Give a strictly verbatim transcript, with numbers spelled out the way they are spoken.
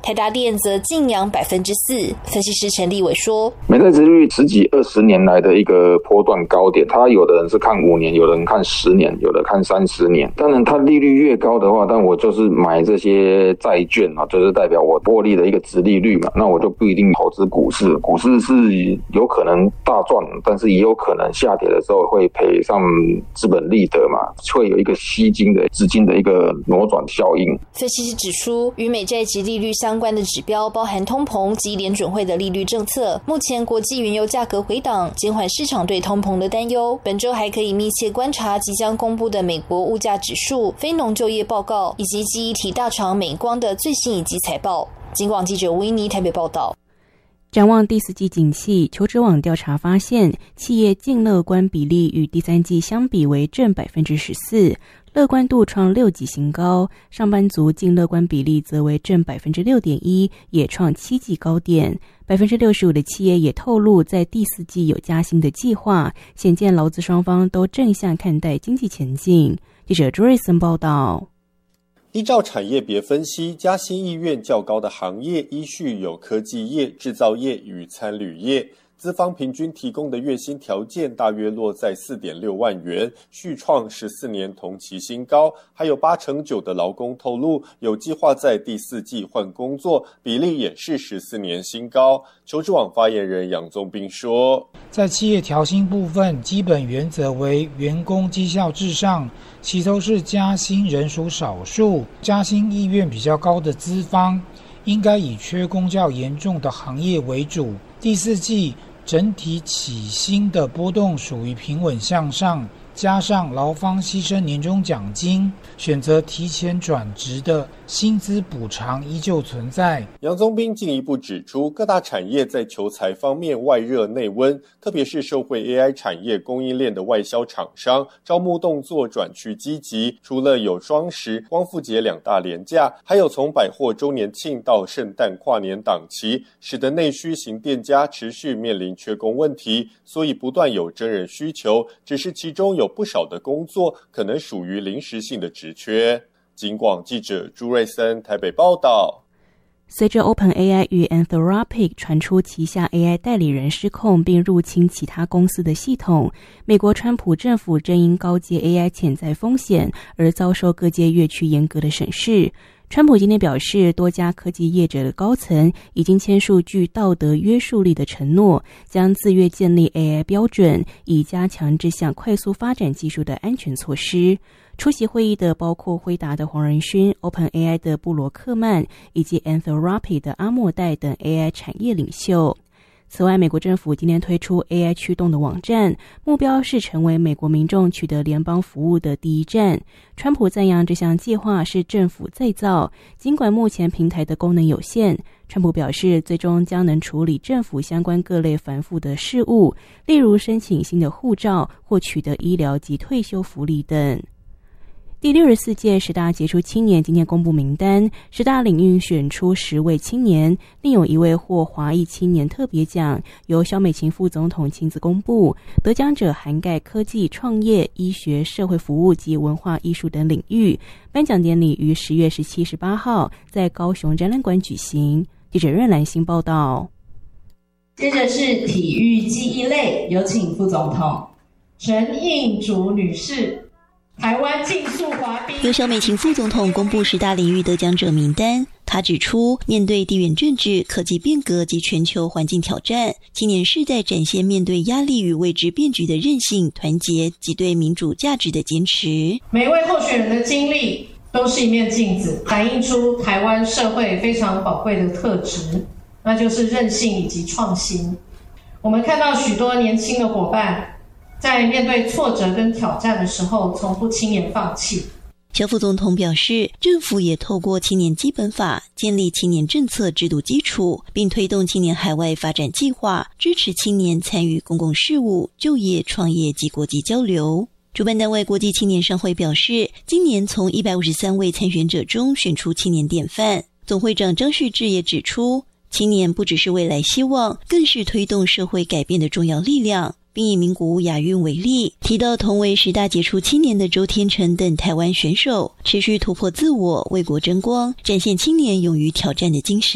台达电则净扬百分之四。分析师陈立伟说， 美债殖利率十几二十年来的一个波段高点，他有的人是看五年，有的人看十年，有的看三十年。当然，它利率越高的话，但我就是买这些债券啊，就是代表我获利的一个殖利率嘛，那我就不一定投资股市。股市是有可能大赚，但是也有可能下跌的时候会赔上资本利得嘛，会有一个吸金的资金的一个挪转效应。 分析师指出，与美债殖利率相关的指标包含通膨及联准会的利率政策。目前国际原油价格回档，减缓市场对通膨的担忧。本周还可以密切观察即将公布的美国物价指数、非农就业报告以及记忆体大厂美光的最新一季财报。警广记者吴依妮台北报道。 展望第四季景气，求职网调查发现，企业净乐观比例与第三季相比为正百分之十四，乐观度创六季新高。上班族净乐观比例则为正百分之六点一，也创七季高点。百分之六十五的企业也透露，在第四季有加薪的计划，显见劳资双方都正向看待经济前景。记者朱瑞森报道。 依照产业别分析，加薪意愿较高的行业依序有科技业、制造业与餐旅业。资方平均提供的月薪条件大约落在 四点六万元，续创十四年同期新高。还有八成九的劳工透露有计划在第四季换工作，比例也是十四年新高。求职网发言人杨宗斌说， 在企业调薪部分，基本原则为员工绩效至上，其都是加薪人属少数，加薪意愿比较高的资方应该以缺工较严重的行业为主。第四季整体起薪的波动属于平稳向上，加上劳方牺牲年终奖金，选择提前转职的薪资补偿依旧存在。 杨宗斌进一步指出，各大产业在求才方面外热内温，特别是受惠 A I 产业供应链的外销厂商，招募动作转趋积极。除了有双十、光复节两大连假，还有从百货周年庆到圣诞跨年档期，使得内需型店家持续面临缺工问题，所以不断有真人需求，只是其中有不少的工作可能属于临时性的职缺。警广记者朱瑞森台北报道。 随着 OpenAI 与 Anthropic 传出旗下 A I 代理人失控并入侵其他公司的系统，美国川普政府正因高阶 A I 潜在风险而遭受各界越趋严格的审视。川普今天表示，多家科技业者的高层已经签署具道德约束力的承诺，将自愿建立 A I 标准，以加强这项快速发展技术的安全措施。出席会议的包括辉达的黄仁勋、OpenAI 的布罗克曼以及 Anthropic 的阿莫代等 A I 产业领袖。此外，美国政府今天推出 A I 驱动的网站，目标是成为美国民众取得联邦服务的第一站。川普赞扬这项计划是政府再造，尽管目前平台的功能有限，川普表示最终将能处理政府相关各类繁复的事务，例如申请新的护照或取得医疗及退休福利等。第六十四届十大杰出青年今天公布名单，十大领域选出十位青年，另有一位获华裔青年特别奖，由萧美琴副总统亲自公布。得奖者涵盖科技、创业、医学、社会服务及文化艺术等领域。颁奖典礼于十月十七、十八号在高雄展览馆举行。记者任兰心报道。 接着是体育记忆类，有请副总统陈映竹女士。台湾竞速滑冰由萧美琴副总统公布十大领域得奖者名单。他指出，面对地缘政治、科技变革及全球环境挑战，青年世代展现面对压力与未知变局的韧性、团结及对民主价值的坚持。 每位候选人的经历都是一面镜子，反映出台湾社会非常宝贵的特质，那就是韧性以及创新。我们看到许多年轻的伙伴在面对挫折跟挑战的时候，从不轻言放弃。 萧副总统表示，政府也透过青年基本法建立青年政策制度基础，并推动青年海外发展计划，支持青年参与公共事务、就业、创业及国际交流。主办单位国际青年商会表示，今年从一百五十三位参选者中选出青年典范。总会长张旭志也指出，青年不只是未来希望，更是推动社会改变的重要力量，并以名古屋亚运为例，提到同为十大杰出青年的周天成等台湾选手持续突破自我，为国争光，展现青年勇于挑战的精神。